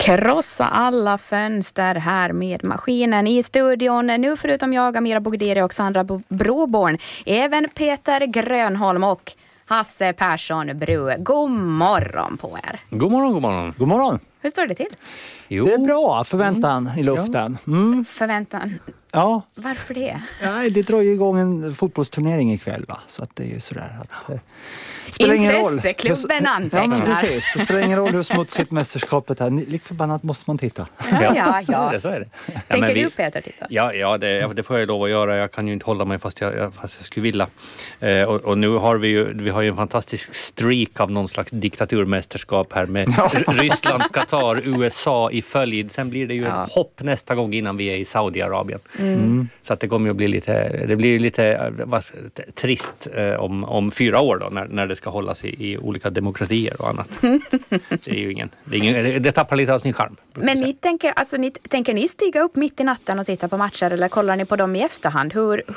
Krossa alla fönster här med maskinen i studion. Nu förutom jag, Amira Bogdiri och Sandra Broborn, även Peter Grönholm och Hasse Persson Bru. God morgon på er. God morgon, god morgon. God morgon. Hur står det till? Jo. Det är bra, förväntan i luften. Förväntan? Ja. Varför det? Ja, det drar ju igång en fotbollsturnering ikväll, va? Så att det är ju sådär att... spelar ingen roll. Intresseklubben antecknar. Ja, men precis. Det spelar ingen roll hur smutsigt mästerskapet är. Likt förbannat måste man titta. Ja. Så är det. Tänker du, Peter, titta? Ja, det får jag lov att göra. Jag kan ju inte hålla mig fast jag skulle vilja. Och nu har vi har ju en fantastisk streak av någon slags diktaturmästerskap här med Ryssland, Qatar, USA i följd. Sen blir det ju ett hopp nästa gång innan vi är i Saudiarabien. Så att det kommer ju att bli lite trist om 4 år då, när det ska hållas i olika demokratier och annat. Det är ju det tappar lite av sin charm. Men tänker ni stiga upp mitt i natten och titta på matcher, eller kollar ni på dem i efterhand?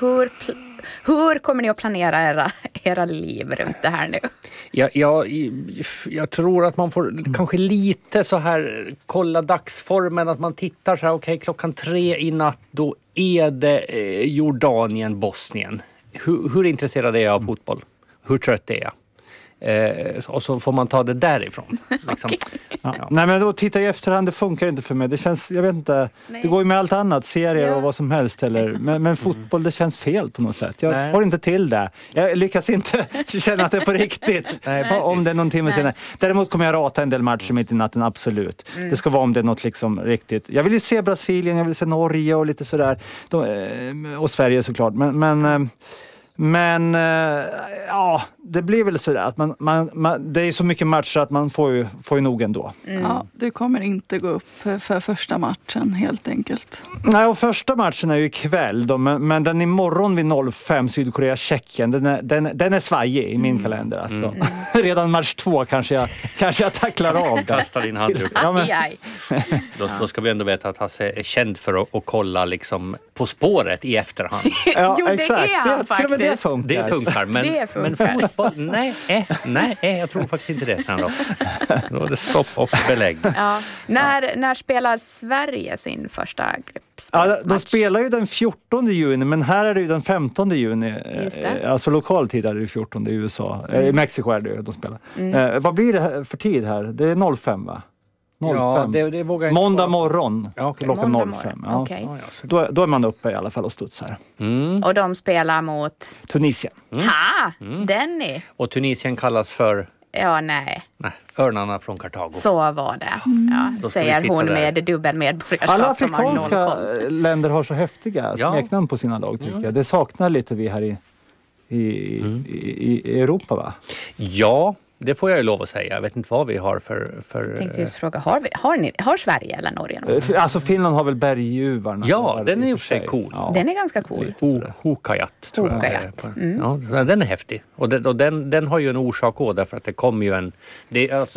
Hur kommer ni att planera era liv runt det här nu? Jag tror att man får kanske lite så här kolla dagsformen, att man tittar så här, okej, 3:00 i natt, då är det Jordanien, Bosnien. Hur intresserad är jag av fotboll? Hur trött är jag? Och så får man ta det därifrån. Liksom. Nej, men då titta i efterhand, det funkar inte för mig. Det känns, jag vet inte, det går ju med allt annat, serier och vad som helst. Men fotboll, det känns fel på något sätt. Jag får inte till det. Jag lyckas inte känna att det är på riktigt. Om det är någon timme senare. Däremot kommer jag rata en del matcher mitt i natten, absolut. Det ska vara om det är något liksom riktigt. Jag vill ju se Brasilien, jag vill se Norge och lite sådär. Och Sverige såklart. Men det blir väl sådär att man det är så mycket matcher att man får ju nog ändå. Ja, du kommer inte gå upp för första matchen helt enkelt. Nej, och första matchen är ju ikväll då, men den imorgon vid 05 Sydkorea-Tjeckien, den är svajig i min kalender alltså. Redan match 2 kanske jag tacklar av det. Kastar din handduk. Då ska vi ändå veta att Hasse är känd för att kolla liksom På spåret i efterhand. Ja, exakt. Det funkar. Det funkar, men fotboll, nej, jag tror faktiskt inte det sen då. Då är det stopp och belägg. Ja. När spelar Sverige sin första gruppspelsmatch? De spelar ju den 14 juni, men här är det ju den 15 juni. Alltså lokal tid är det 14 i USA. I Mexiko är det ju de spelar. Vad blir det för tid här? Det är 05, va? 05. Ja, det vågar jag inte. Måndag morgon, klockan 05. Ja. Okay. Då är man uppe i alla fall och studsar. Och de spelar mot? Tunisien. Denny. Och Tunisien kallas för? Ja, nej. Örnarna från Kartago. Så var det. Ja, säger hon med dubbelmedborgarskap. Alla afrikanska länder har så häftiga smeknamn på sina lag, tycker jag. Det saknar lite vi här i Europa, va? Ja, det får jag ju lov att säga. Jag vet inte vad vi har för... Jag tänkte just fråga, har Sverige eller Norge något? Alltså Finland har väl berguvarna. Ja, den är ju för sig cool. Ja. Den är ganska cool. Hokajat tror jag. Ja, den är häftig. Och den har ju en orsak också, därför att det kommer ju